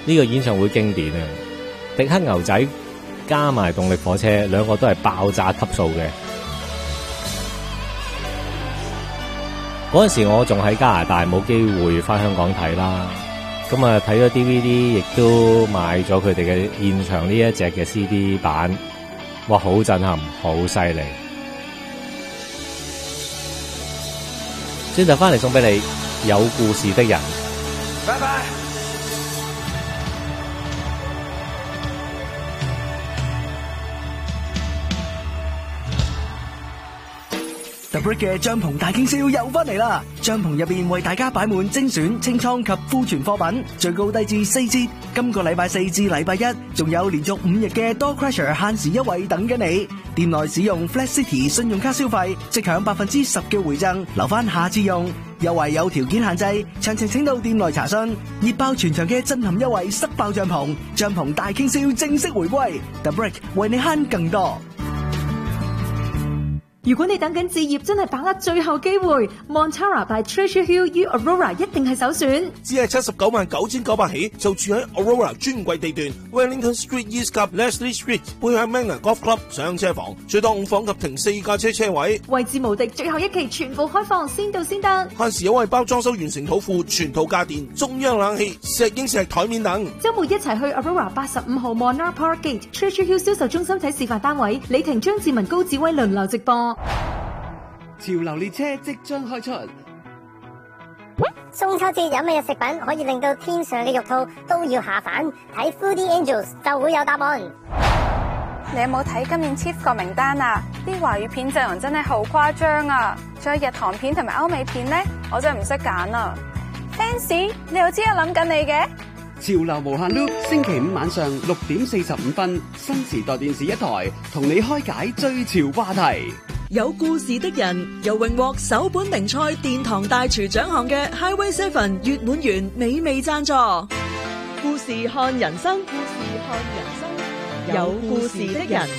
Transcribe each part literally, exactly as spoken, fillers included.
呢個演唱會經典啊！迪克牛仔加埋動力火車，兩個都係爆炸級數嘅。嗰陣時我仲喺加拿大，冇機會翻香港睇啦。咁啊睇咗 D V D， 亦都買咗佢哋嘅現場呢一隻嘅 C D 版，哇，好震撼，好犀利！轉頭翻嚟送俾你有故事的人， 拜拜。The Brick 嘅帳篷大傾銷又翻嚟啦！帳篷入邊為大家擺滿精選清倉及庫存貨品，最高低至四折。今個禮拜四至禮拜一，仲有連續五日嘅 Door Crusher 限時優惠等緊你。店內使用 Flash City 信用卡消費，即享百分之十嘅回贈，留翻下次用。優惠有條件限制，詳情請到店內查詢。熱爆全場嘅震撼優惠，塞爆帳篷，帳篷大傾銷正式回歸。The Brick 為你慳更多。 如果你等緊置業，真係把握最後機會 Montara by Treasure Hill 於 Aurora 一定係首選。 只係七十九萬九千九百起，就住喺 Aurora 專櫃地段 Wellington Street East 及 Leslie Street， 背向 Magna Golf Club 上車房，最多五房及停四架車車位， 位置無敵，最後一期全部開放，先到先得。 限時優惠包裝修完成土庫，全套家電、中央冷氣、石英石台面等。 週末一齊去 Aurora 八十五號 Monarch Park Gate Treasure Hill 銷售中心睇示範單位，李婷、張志文、高志威輪流直播。 潮流列車即將開出， 中秋節有咩食品可以令到天上嘅肉兔都要下凡？睇 Foodie Angels 就會有答案。 你有冇睇今年 Chief 個名單啊？啲華語片陣容真係好誇張啊！仲有日韓片同埋歐美片呢，我真係唔識揀啊 ！Fancy， 你又知我諗緊你嘅？ 潮流無限 loop， 星期五晚上六點四十五分，新時代電視一台同你開解最潮話題。 有故事的人由榮獲首本名賽殿堂大廚獎項嘅 Highway Seven 月滿園美味贊助。故事看人生，故事看人生，有故事的人。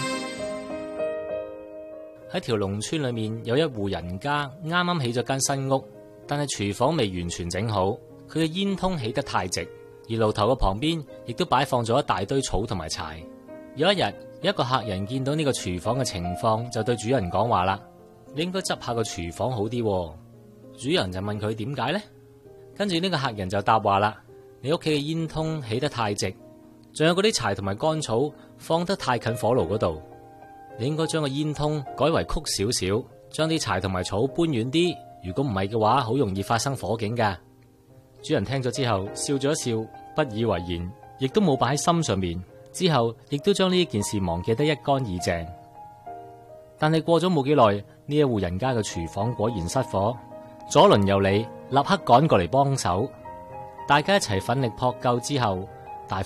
喺條農村裏面有一戶人家啱啱起咗間新屋，但係廚房未完全整好，佢嘅煙囪起得太直，而爐頭嘅旁邊亦都擺放咗一大堆草同埋柴。有一日，有一個客人見到呢個廚房嘅情況，就對主人講話啦：你應該執下個廚房好啲。主人就問佢點解呢？跟住呢個客人就答話啦：你屋企嘅煙囪起得太直，仲有嗰啲柴同埋乾草放得太近火爐嗰度，你應該將個煙囪改為曲少少，將啲柴同埋草搬遠啲。如果唔係嘅話，好容易發生火警噶。主人聽咗之後笑咗一笑，不以為然，亦都冇擺喺心上面。之後亦都將呢件事忘記得一乾二淨。但係過咗冇幾耐，呢一戶人家嘅廚房果然失火，左鄰右里立刻趕過嚟幫手，大家一齊奮力撲救之後，